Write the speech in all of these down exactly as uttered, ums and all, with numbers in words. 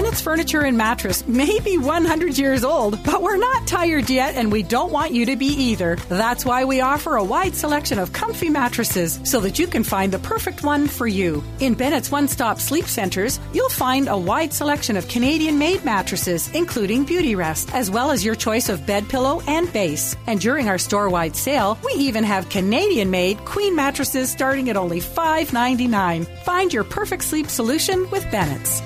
Bennett's Furniture and Mattress may be one hundred years old, but we're not tired yet, and we don't want you to be either. That's why we offer a wide selection of comfy mattresses so that you can find the perfect one for you. In Bennett's One-Stop Sleep Centers, you'll find a wide selection of Canadian-made mattresses, including Beauty Rest, as well as your choice of bed pillow and base. And during our store-wide sale, we even have Canadian-made queen mattresses starting at only five ninety-nine. Find your perfect sleep solution with Bennett's.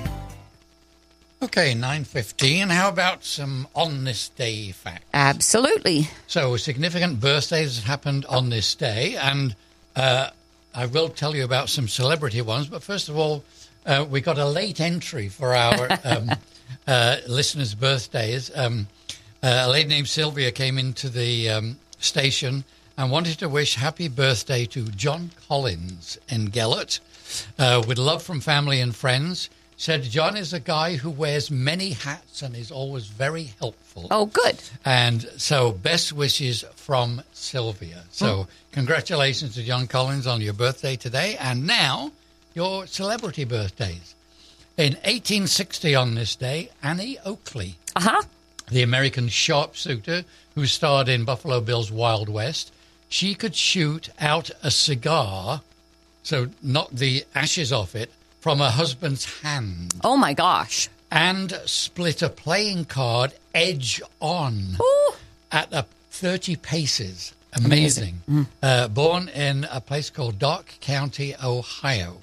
Okay, nine fifteen. How about some on this day facts? Absolutely. So, significant birthdays happened on this day, and uh, I will tell you about some celebrity ones. But first of all, uh, we got a late entry for our um, uh, listeners' birthdays. Um, uh, a lady named Sylvia came into the um, station and wanted to wish happy birthday to John Collins in Gellert, uh, with love from family and friends. Said John is a guy who wears many hats and is always very helpful. Oh, good. And so best wishes from Sylvia. So mm. congratulations to John Collins on your birthday today. And now your celebrity birthdays. In eighteen sixty on this day, Annie Oakley, uh-huh. the American sharpshooter who starred in Buffalo Bill's Wild West, she could shoot out a cigar, so knock the ashes off it, from her husband's hand. Oh, my gosh. And split a playing card edge on Ooh. at a thirty paces. Amazing. Amazing. Mm. Uh, born in a place called Darke County, Ohio.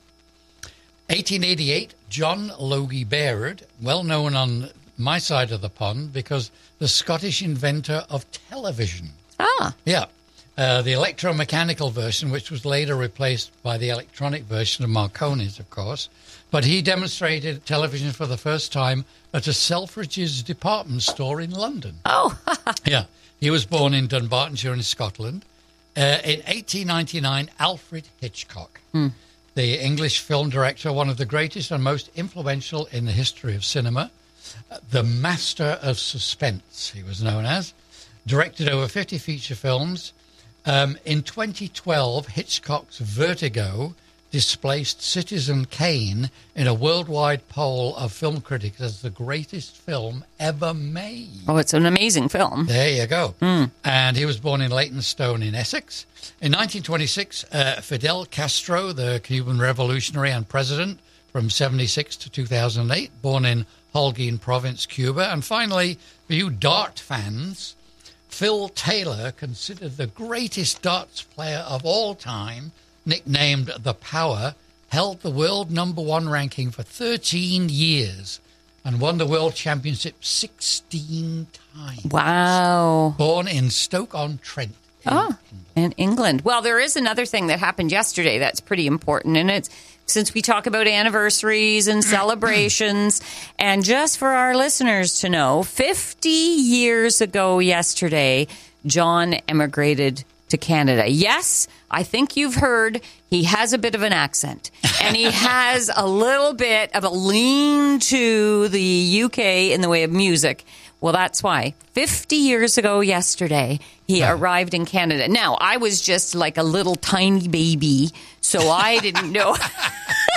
eighteen eighty-eight, John Logie Baird, well known on my side of the pond because the Scottish inventor of television. Ah. Yeah. Uh, the electromechanical version, which was later replaced by the electronic version of Marconi's, of course. But he demonstrated television for the first time at a Selfridges department store in London. Oh. Yeah. He was born in Dunbartonshire in Scotland. Uh, in eighteen ninety-nine, Alfred Hitchcock, mm. the English film director, one of the greatest and most influential in the history of cinema, the master of suspense, he was known as, directed over fifty feature films. Um, in twenty twelve, Hitchcock's Vertigo displaced Citizen Kane in a worldwide poll of film critics as the greatest film ever made. Oh, it's an amazing film. There you go. Mm. And he was born in Leytonstone in Essex. In nineteen twenty-six, uh, Fidel Castro, the Cuban revolutionary and president from seventy-six to two thousand eight, born in Holguin Province, Cuba. And finally, for you dart fans, Phil Taylor, considered the greatest darts player of all time, nicknamed The Power, held the world number one ranking for thirteen years and won the world championship sixteen times. Wow. Born in Stoke-on-Trent. In oh, England. in England. Well, there is another thing that happened yesterday that's pretty important, and it's since we talk about anniversaries and celebrations, and just for our listeners to know, fifty years ago yesterday, John emigrated to Canada. Yes, I think you've heard he has a bit of an accent, and he has a little bit of a lean to the U K in the way of music. Well, that's why. fifty years ago yesterday, he oh. arrived in Canada. Now, I was just like a little tiny baby, so I didn't know.